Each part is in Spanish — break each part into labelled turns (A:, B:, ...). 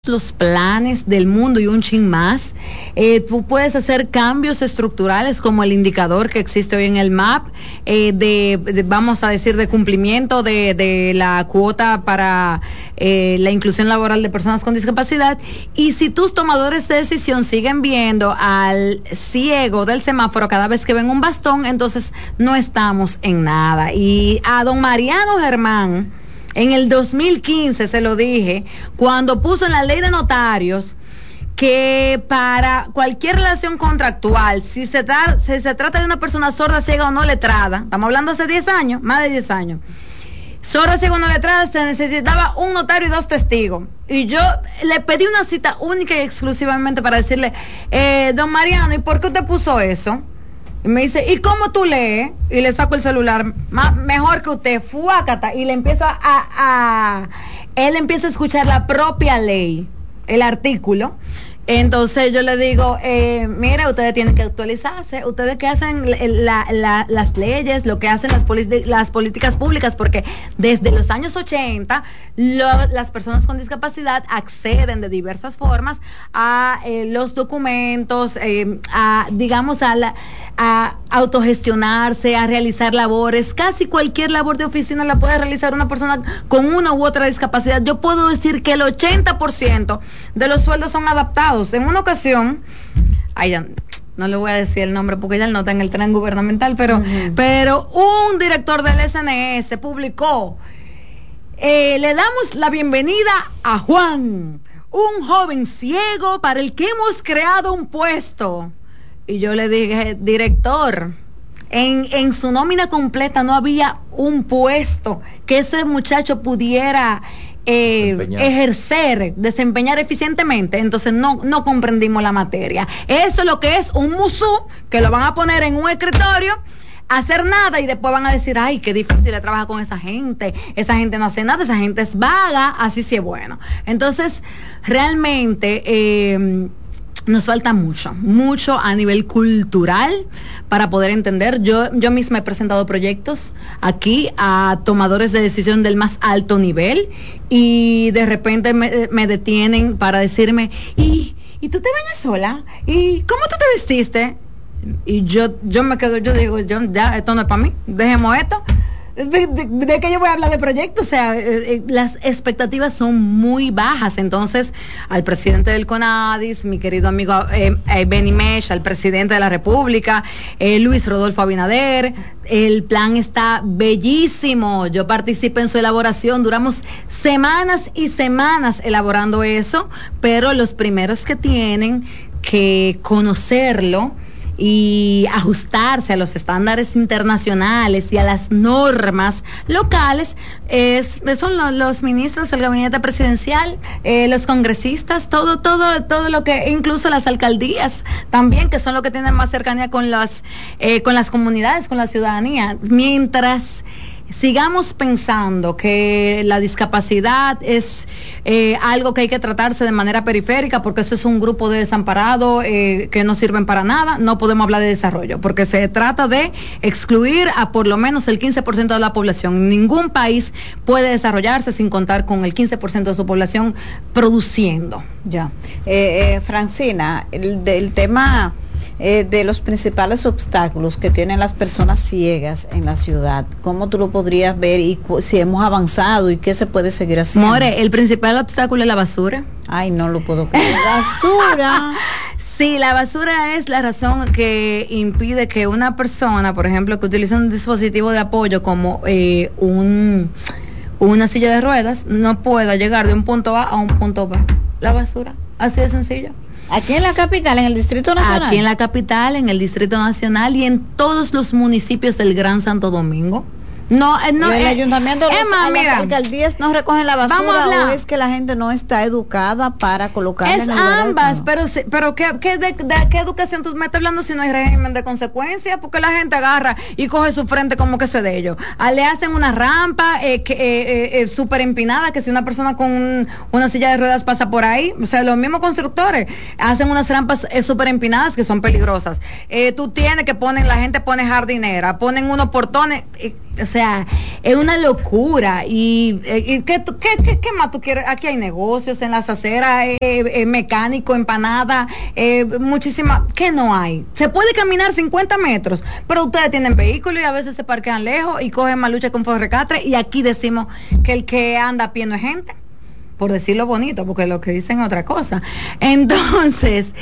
A: los planes del mundo y un chin más. Tú puedes hacer cambios estructurales como el indicador que existe hoy en el MAP, vamos a decir, de cumplimiento de la cuota para la inclusión laboral de personas con discapacidad. Y si tus tomadores de decisión siguen viendo al ciego del semáforo cada vez que ven un bastón, entonces no estamos en nada. Y a don Mariano Germán, en el 2015 se lo dije, cuando puso en la ley de notarios que para cualquier relación contractual, si se trata de una persona sorda, ciega o no letrada, estamos hablando hace 10 años, más de 10 años, sorda, ciega o no letrada, se necesitaba un notario y 2 testigos. Y yo le pedí una cita única y exclusivamente para decirle, don Mariano, ¿y por qué usted puso eso? Y me dice, ¿y cómo tú lees? Y le saco el celular, mejor que usted, fuácata, y le empiezo él empieza a escuchar la propia ley, el artículo. Entonces yo le digo, mira, ustedes tienen que actualizarse, ustedes que hacen las leyes, lo que hacen las políticas públicas, porque desde los años 80 las personas con discapacidad acceden de diversas formas a los documentos, a autogestionarse, a realizar labores. Casi cualquier labor de oficina la puede realizar una persona con una u otra discapacidad. Yo puedo decir que el 80% de los sueldos son adaptados. En una ocasión, no le voy a decir el nombre porque ya no está en el tren gubernamental, pero un director del SNS publicó, le damos la bienvenida a Juan, un joven ciego para el que hemos creado un puesto. Y yo le dije, director, en su nómina completa no había un puesto que ese muchacho pudiera desempeñar eficientemente. Entonces no comprendimos la materia. Eso es lo que es un musú, que lo van a poner en un escritorio, hacer nada, y después van a decir, ay, qué difícil es trabajar con esa gente no hace nada, esa gente es vaga, así sí es bueno. Entonces, realmente nos falta mucho a nivel cultural para poder entender. Yo misma he presentado proyectos aquí a tomadores de decisión del más alto nivel, y de repente me detienen para decirme, ¿y tú te bañas sola? ¿Y cómo tú te vestiste? Y yo me quedo, yo digo, ya, esto no es para mí, dejemos esto. ¿De qué yo voy a hablar de proyectos? O sea, las expectativas son muy bajas. Entonces, al presidente del CONADIS, mi querido amigo Benny Mesh, al presidente de la República, Luis Rodolfo Abinader, el plan está bellísimo. Yo participé en su elaboración, duramos semanas y semanas elaborando eso, pero los primeros que tienen que conocerlo y ajustarse a los estándares internacionales y a las normas locales son los ministros del gabinete presidencial, los congresistas, todo lo que, incluso las alcaldías también, que son los que tienen más cercanía con las comunidades, con la ciudadanía. Mientras sigamos pensando que la discapacidad es algo que hay que tratarse de manera periférica, porque eso es un grupo de desamparados que no sirven para nada, no podemos hablar de desarrollo, porque se trata de excluir a por lo menos el 15% de la población. Ningún país puede desarrollarse sin contar con el 15% de su población produciendo.
B: Ya. Francina, el tema de los principales obstáculos que tienen las personas ciegas en la ciudad, ¿cómo tú lo podrías ver y si hemos avanzado y qué se puede seguir haciendo?
A: More, el principal obstáculo es la basura.
B: Ay, no lo puedo creer. ¿Basura?
A: Sí, la basura es la razón que impide que una persona, por ejemplo, que utiliza un dispositivo de apoyo como una silla de ruedas, no pueda llegar de un punto A a un punto B. La basura, así de sencillo.
B: Aquí en la capital, en el Distrito Nacional.
A: Aquí en la capital, en el Distrito Nacional y en todos los municipios del Gran Santo Domingo. No,
B: el ayuntamiento, las alcaldías no recogen la basura, o es que la gente no está educada para colocarla en el lugar.
A: Es ambas, pero ¿qué educación tú me estás hablando si no hay régimen de consecuencias? Porque la gente agarra y coge su frente como que eso es de ellos. Le hacen una rampa súper empinada, que si una persona con una silla de ruedas pasa por ahí, o sea, los mismos constructores hacen unas rampas súper empinadas que son peligrosas. Tú tienes que la gente pone jardinera, ponen unos portones. o sea, es una locura. ¿Y qué más tú quieres? Aquí hay negocios en las aceras, mecánico, empanada, muchísimas. ¿Qué no hay? Se puede caminar 50 metros, pero ustedes tienen vehículos y a veces se parquean lejos y cogen malucha con Forrecatre, y aquí decimos que el que anda a pie no es gente, por decirlo bonito, porque lo que dicen es otra cosa. Entonces,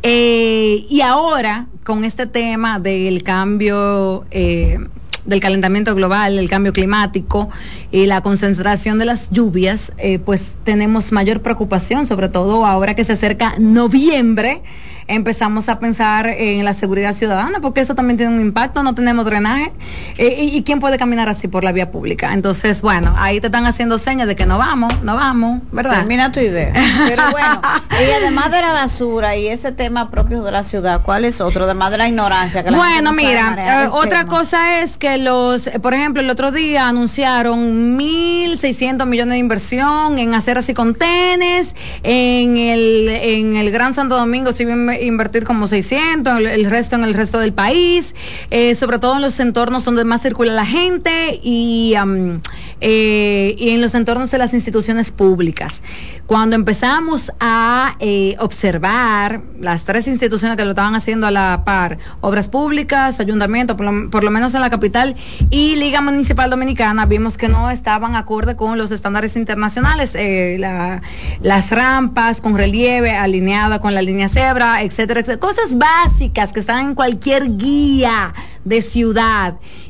A: y ahora, con este tema del cambio, del calentamiento global, el cambio climático y la concentración de las lluvias, pues tenemos mayor preocupación, sobre todo ahora que se acerca noviembre. Empezamos a pensar en la seguridad ciudadana, porque eso también tiene un impacto. No tenemos drenaje, y quién puede caminar así por la vía pública. Entonces, bueno, ahí te están haciendo señas de que no vamos, ¿verdad?
B: Termina tu idea. Pero bueno, y además de la basura y ese tema propio de la ciudad, ¿cuál es otro? Además de la ignorancia. Que la
A: bueno, mira, otra cosa es que por ejemplo, el otro día anunciaron 1.600 millones de inversión en aceras y contenes. En el Gran Santo Domingo se iba a invertir como 600, el resto en el resto del país, sobre todo en los entornos donde más circula la gente, y en los entornos de las instituciones públicas. Cuando empezamos a observar las tres instituciones que lo estaban haciendo a la par, Obras Públicas, Ayuntamiento, por lo menos en la capital, y Liga Municipal Dominicana, vimos que no estaban acorde con los estándares internacionales, las rampas con relieve alineada con la línea cebra, etcétera, etcétera, cosas básicas que están en cualquier guía de ciudad.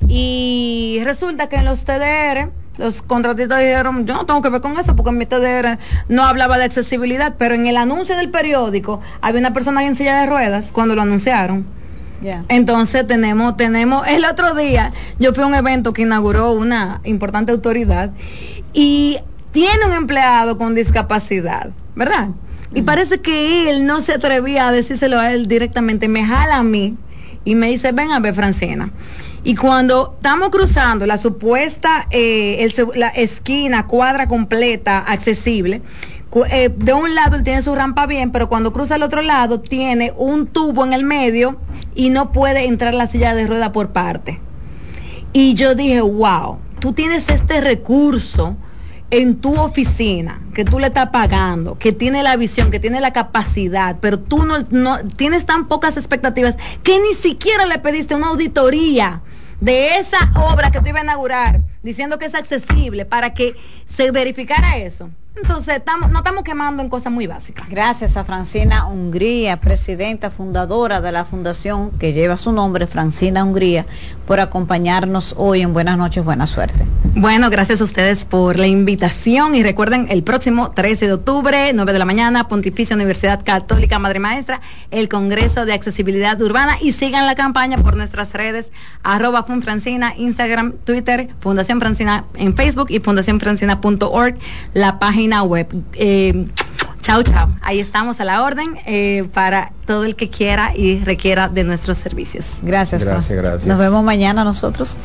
A: Y resulta que en los TDR, los contratistas dijeron, yo no tengo que ver con eso, porque en mi TDR no hablaba de accesibilidad, pero en el anuncio del periódico había una persona en silla de ruedas cuando lo anunciaron. Yeah. Entonces tenemos, el otro día yo fui a un evento que inauguró una importante autoridad y tiene un empleado con discapacidad, ¿verdad? Y parece que él no se atrevía a decírselo a él directamente, me jala a mí y me dice, ven a ver, Francina. Y cuando estamos cruzando la supuesta la esquina, cuadra completa, accesible, de un lado él tiene su rampa bien, pero cuando cruza al otro lado tiene un tubo en el medio y no puede entrar la silla de rueda por parte. Y yo dije, wow, tú tienes este recurso en tu oficina, que tú le estás pagando, que tiene la visión, que tiene la capacidad, pero tú no tienes tan pocas expectativas que ni siquiera le pediste una auditoría de esa obra que tú ibas a inaugurar, diciendo que es accesible, para que se verificara eso. Entonces, no estamos quemando en cosas muy básicas.
B: Gracias a Francina Hungría, presidenta fundadora de la fundación que lleva su nombre, Francina Hungría, por acompañarnos hoy en Buenas Noches, Buena Suerte.
A: Bueno, gracias a ustedes por la invitación, y recuerden, el próximo 13 de octubre, 9 de la mañana, Pontificia Universidad Católica Madre Maestra, el Congreso de Accesibilidad Urbana, y sigan la campaña por nuestras redes, @funfrancina, Instagram, Twitter, Fundación Francina en Facebook y fundacionfrancina.org, la página web. Chao. Ahí estamos a la orden para todo el que quiera y requiera de nuestros servicios.
B: Gracias. Nos vemos mañana nosotros.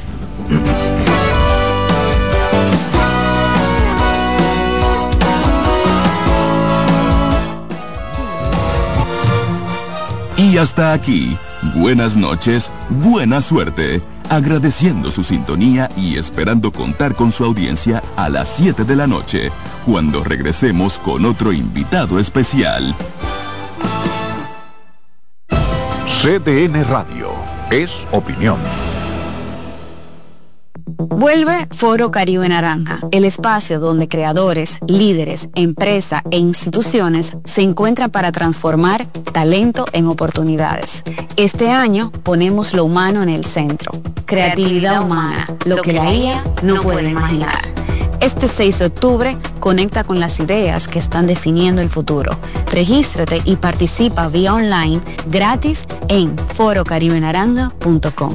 C: Y hasta aquí, buenas noches, buena suerte. Agradeciendo su sintonía y esperando contar con su audiencia a las 7 de la noche, cuando regresemos con otro invitado especial.
D: CDN Radio, es opinión.
E: Vuelve Foro Caribe Naranja, el espacio donde creadores, líderes, empresas e instituciones se encuentran para transformar talento en oportunidades. Este año ponemos lo humano en el centro. Creatividad humana, lo que la IA no puede imaginar. Este 6 de octubre, conecta con las ideas que están definiendo el futuro. Regístrate y participa vía online gratis en forocaribenaranja.com.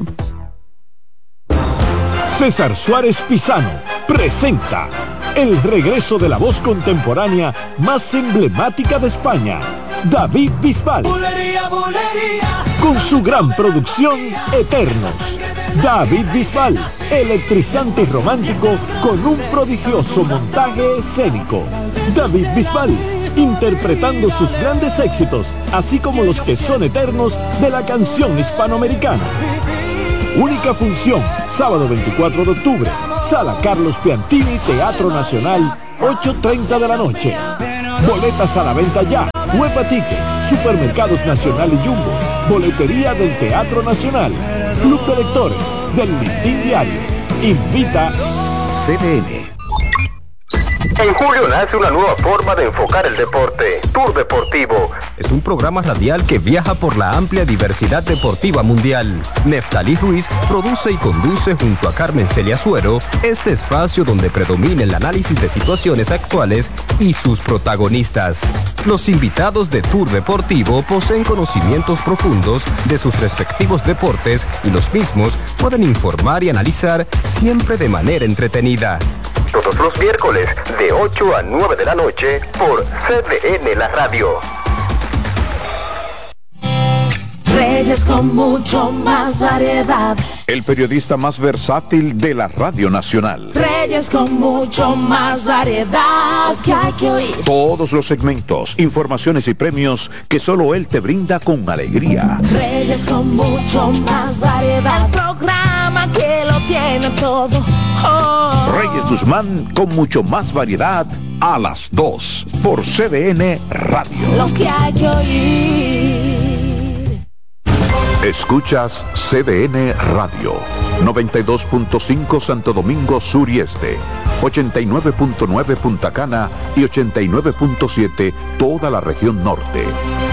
F: César Suárez Pisano presenta el regreso de la voz contemporánea más emblemática de España, David Bisbal. Bulería. Con su gran producción Eternos. David Bisbal, electrizante y romántico con un prodigioso montaje escénico. David Bisbal, interpretando sus grandes éxitos, así como los que son eternos de la canción hispanoamericana. Única función, Sábado 24 de octubre, Sala Carlos Piantini, Teatro Nacional, 8:30 de la noche. Boletas a la venta ya. Huepa Tickets, Supermercados Nacional y Jumbo, Boletería del Teatro Nacional, Club de Lectores del Listín Diario. Invita
G: CDN. En julio nace una nueva forma de enfocar el deporte. Tour Deportivo. Es un programa radial que viaja por la amplia diversidad deportiva mundial. Neftalí Ruiz produce y conduce junto a Carmen Celia Suero este espacio donde predomina el análisis de situaciones actuales y sus protagonistas. Los invitados de Tour Deportivo poseen conocimientos profundos de sus respectivos deportes y los mismos pueden informar y analizar siempre de manera entretenida. Todos los miércoles de 8 a 9 de la noche por CDN La Radio.
H: Reyes con mucho más variedad.
D: El periodista más versátil de la Radio Nacional.
H: Reyes con mucho más variedad que hay que oír.
D: Todos los segmentos, informaciones y premios que solo él te brinda con alegría.
H: Reyes con mucho más variedad. El programa que lo tiene todo.
D: Reyes Guzmán con mucho más variedad a las 2 por CDN Radio.
H: Lo que hay que oír.
D: Escuchas CDN Radio, 92.5 Santo Domingo Sur y Este, 89.9 Punta Cana y 89.7 toda la región norte.